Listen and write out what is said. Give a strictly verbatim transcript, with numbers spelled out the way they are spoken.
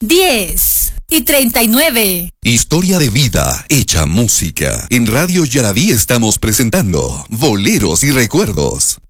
diez y treinta y nueve. Historia de vida hecha música. En Radio Yaraví estamos presentando Boleros y Recuerdos.